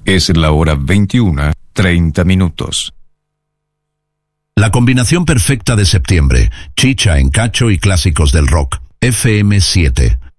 Es la hora 21:30. La combinación perfecta de septiembre, chicha en cacho y clásicos del rock. FM 7.